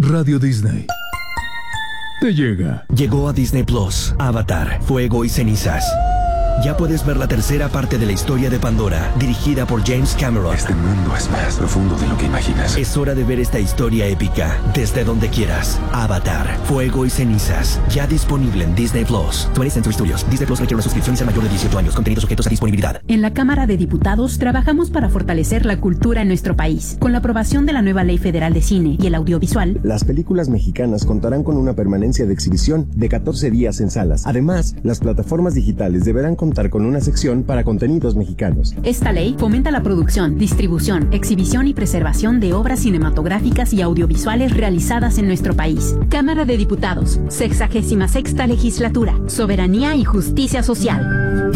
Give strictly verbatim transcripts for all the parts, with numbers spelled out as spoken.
Radio Disney te llega. Llegó a Disney Plus, Avatar, Fuego y Cenizas. Ya puedes ver la tercera parte de la historia de Pandora, dirigida por James Cameron. Este mundo es más profundo de lo que imaginas. Es hora de ver esta historia épica desde donde quieras. Avatar, Fuego y Cenizas. Ya disponible en Disney Plus. twentieth Century Studios. Disney Plus requiere una suscripción y ser mayor de dieciocho años. Contenidos sujetos a disponibilidad. En la Cámara de Diputados trabajamos para fortalecer la cultura en nuestro país. Con la aprobación de la nueva Ley Federal de Cine y el Audiovisual, las películas mexicanas contarán con una permanencia de exhibición de catorce días en salas. Además, las plataformas digitales deberán contar con una sección para contenidos mexicanos. Esta ley fomenta la producción, distribución, exhibición y preservación de obras cinematográficas y audiovisuales realizadas en nuestro país. Cámara de Diputados, sexagésima sexta legislatura, soberanía y justicia social.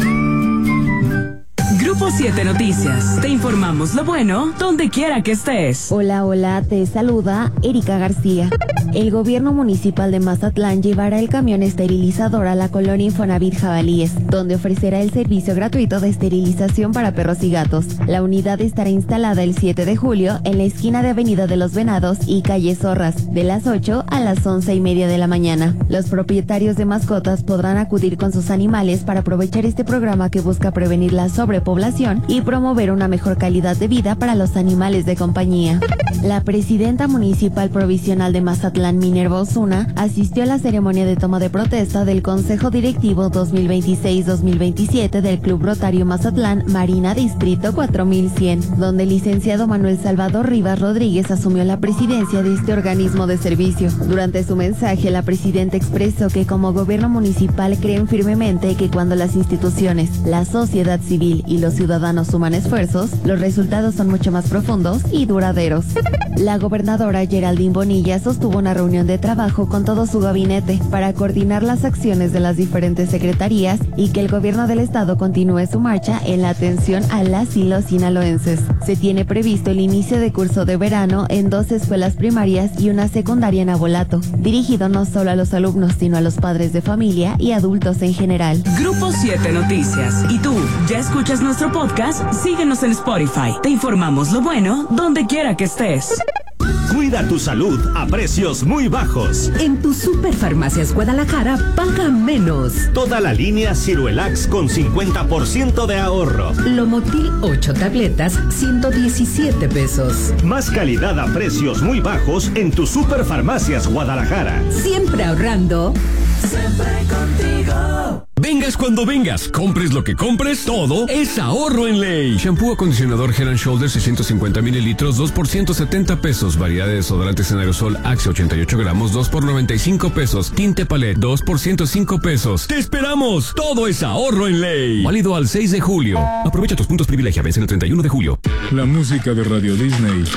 Grupo siete Noticias. Te informamos lo bueno donde quiera que estés. Hola, hola, te saluda Erika García. El gobierno municipal de Mazatlán llevará el camión esterilizador a la colonia Infonavit Jabalíes, donde ofrecerá el servicio gratuito de esterilización para perros y gatos. La unidad estará instalada el siete de julio en la esquina de Avenida de los Venados y Calle Zorras, de las ocho a las once y media de la mañana. Los propietarios de mascotas podrán acudir con sus animales para aprovechar este programa que busca prevenir la sobrepoblación y promover una mejor calidad de vida para los animales de compañía. La presidenta municipal provisional de Mazatlán, Minerva Osuna, asistió a la ceremonia de toma de protesta del Consejo Directivo dos mil veintiséis dos mil veintisiete del Club Rotario Mazatlán Marina Distrito cuatro mil cien, donde el licenciado Manuel Salvador Rivas Rodríguez asumió la presidencia de este organismo de servicio. Durante su mensaje, la presidenta expresó que como gobierno municipal creen firmemente que cuando las instituciones, la sociedad civil y los ciudadanos suman esfuerzos, los resultados son mucho más profundos y duraderos. La gobernadora Geraldine Bonilla sostuvo una reunión de trabajo con todo su gabinete para coordinar las acciones de las diferentes secretarías y que el gobierno del estado continúe su marcha en la atención a las y los sinaloenses. Se tiene previsto el inicio de curso de verano en dos escuelas primarias y una secundaria en Abolato, dirigido no solo a los alumnos, sino a los padres de familia y adultos en general. Grupo siete Noticias. ¿Y tú, ya escuchas nuestro podcast? Síguenos en Spotify. Te informamos lo bueno donde quiera que estés. Cuida tu salud a precios muy bajos. En tu Superfarmacias Guadalajara paga menos. Toda la línea Ciruelax con cincuenta por ciento de ahorro. Lomotil ocho tabletas, ciento diecisiete pesos. Más calidad a precios muy bajos en tu Superfarmacias Guadalajara. Siempre ahorrando. Siempre contigo. Vengas cuando vengas, compres lo que compres, todo es ahorro en ley. Shampoo acondicionador Head and Shoulders seiscientos cincuenta mililitros, dos por ciento setenta pesos. Variedad de desodorantes en aerosol Axe ochenta y ocho gramos, dos por noventa y cinco pesos. Tinte Palette, dos por ciento cinco pesos. ¡Te esperamos! Todo es ahorro en ley. Válido al seis de julio. Aprovecha tus puntos privilegia, vence el treinta y uno de julio. La música de Radio Disney